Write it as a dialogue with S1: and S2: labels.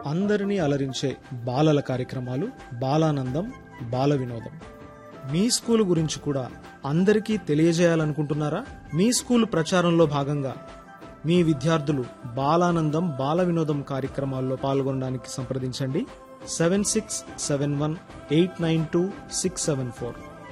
S1: అందరినీ అలరించే బాలల కార్యక్రమాలు, బాలానందం, బాల వినోదం. మీ స్కూల్ గురించి కూడా అందరికీ తెలియజేయాలనుకుంటున్నారా? మీ స్కూల్ ప్రచారంలో భాగంగా మీ విద్యార్థులు బాలానందం, బాల వినోదం కార్యక్రమాల్లో పాల్గొనడానికి సంప్రదించండి. 7671892674